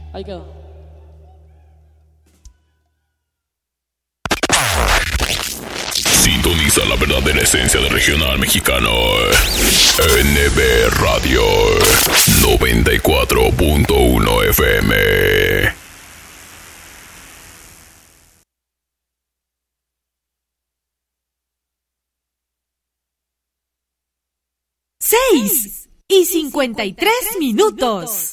Ahí quedó. Sintoniza la verdadera esencia del regional mexicano. NB Radio 94.1 FM. 6:53 minutos.